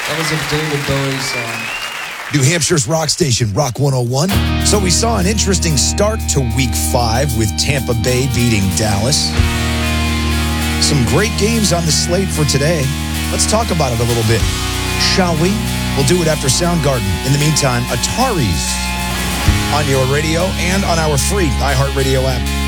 That was a David Bowie song. New Hampshire's rock station, Rock 101. So we saw an interesting start to Week 5 with Tampa Bay beating Dallas. Some great games on the slate for today. Let's talk about it a little bit, shall we? We'll do it after Soundgarden. In the meantime, Ataris on your radio and on our free iHeartRadio app.